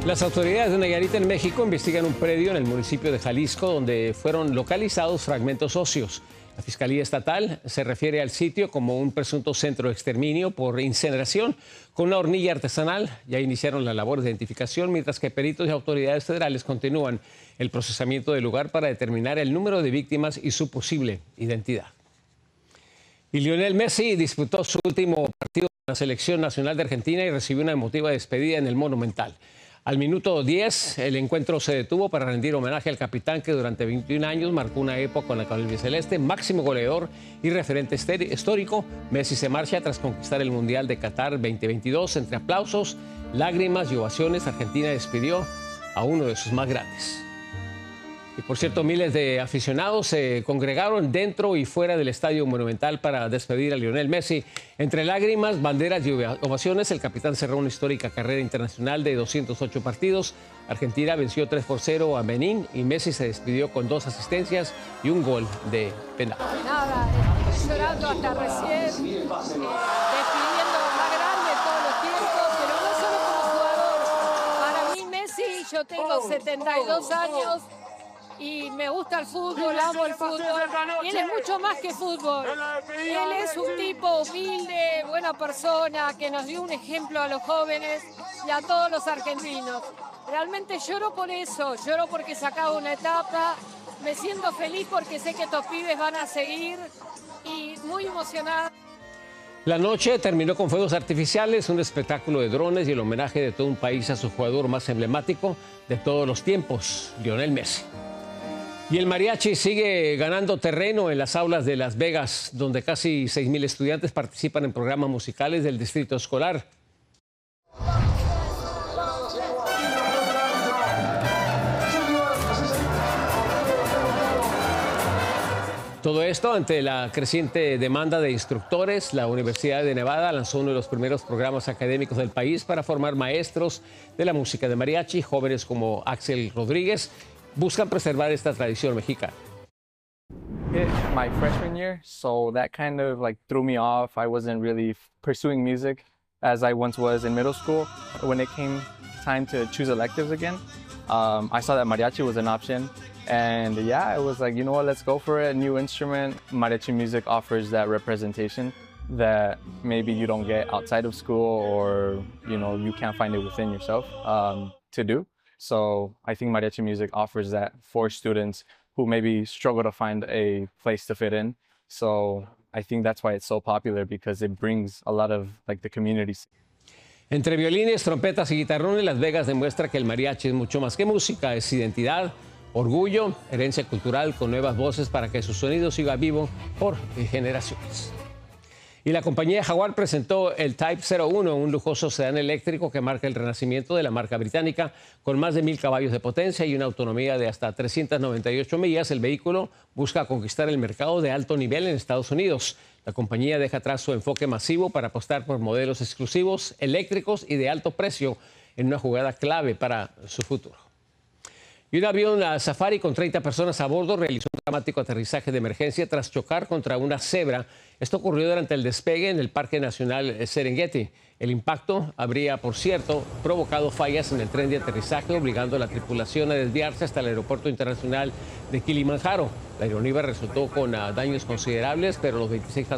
Las autoridades de Nayarit en México investigan un predio en el municipio de Jalisco donde fueron localizados fragmentos óseos. La Fiscalía Estatal se refiere al sitio como un presunto centro de exterminio por incineración con una hornilla artesanal. Ya iniciaron la labor de identificación, mientras que peritos y autoridades federales continúan el procesamiento del lugar para determinar el número de víctimas y su posible identidad. Y Lionel Messi disputó su último partido con la Selección Nacional de Argentina y recibió una emotiva despedida en el Monumental. Al minuto 10, el encuentro se detuvo para rendir homenaje al capitán que durante 21 años marcó una época con la albiceleste, máximo goleador y referente histórico. Messi se marcha tras conquistar el Mundial de Qatar 2022. Entre aplausos, lágrimas y ovaciones, Argentina despidió a uno de sus más grandes. Y por cierto, miles de aficionados se congregaron dentro y fuera del Estadio Monumental para despedir a Lionel Messi. Entre lágrimas, banderas y ovaciones, el capitán cerró una histórica carrera internacional de 208 partidos. Argentina venció 3-0 a Benín y Messi se despidió con 2 asistencias y un gol de penal. Nada, estoy llorando hasta recién, despidiendo a más grande de todos los tiempos, pero no solo como jugador. Para mí Messi, yo tengo 72 años. Y me gusta el fútbol, amo el fútbol. Y él es mucho más que fútbol. Él es un tipo humilde, buena persona, que nos dio un ejemplo a los jóvenes y a todos los argentinos. Realmente lloro por eso, lloro porque se acaba una etapa. Me siento feliz porque sé que estos pibes van a seguir y muy emocionada. La noche terminó con fuegos artificiales, un espectáculo de drones y el homenaje de todo un país a su jugador más emblemático de todos los tiempos, Lionel Messi. Y el mariachi sigue ganando terreno en las aulas de Las Vegas, donde casi 6,000 estudiantes participan en programas musicales del distrito escolar. Todo esto ante la creciente demanda de instructores. La Universidad de Nevada lanzó uno de los primeros programas académicos del país para formar maestros de la música de mariachi. Jóvenes como Axel Rodríguez buscan preservar esta tradición mexicana. My freshman year, so that kind of like threw me off. I wasn't really pursuing music as I once was in middle school. When it came time to choose electives again, I saw that mariachi was an option. And yeah, it was like, you know what, let's go for it. New instrument. Mariachi music offers that representation that maybe you don't get outside of school, or, you know, you can't find it within yourself to do. So I think mariachi music offers that for students who maybe struggle to find a place to fit in. So I think that's why it's so popular, because it brings a lot of like the communities. Entre violines, trompetas y guitarrones, Las Vegas demuestra que el mariachi es mucho más que música, es identidad, orgullo, herencia cultural con nuevas voces para que su sonido siga vivo por generaciones. Y la compañía Jaguar presentó el Type 01, un lujoso sedán eléctrico que marca el renacimiento de la marca británica. Con más de 1,000 caballos de potencia y una autonomía de hasta 398 millas, el vehículo busca conquistar el mercado de alto nivel en Estados Unidos. La compañía deja atrás su enfoque masivo para apostar por modelos exclusivos, eléctricos y de alto precio en una jugada clave para su futuro. Y un avión Safari con 30 personas a bordo realizó un dramático aterrizaje de emergencia tras chocar contra una cebra. Esto ocurrió durante el despegue en el Parque Nacional Serengeti. El impacto habría, por cierto, provocado fallas en el tren de aterrizaje, obligando a la tripulación a desviarse hasta el Aeropuerto Internacional de Kilimanjaro. La aeronave resultó con daños considerables, pero los 26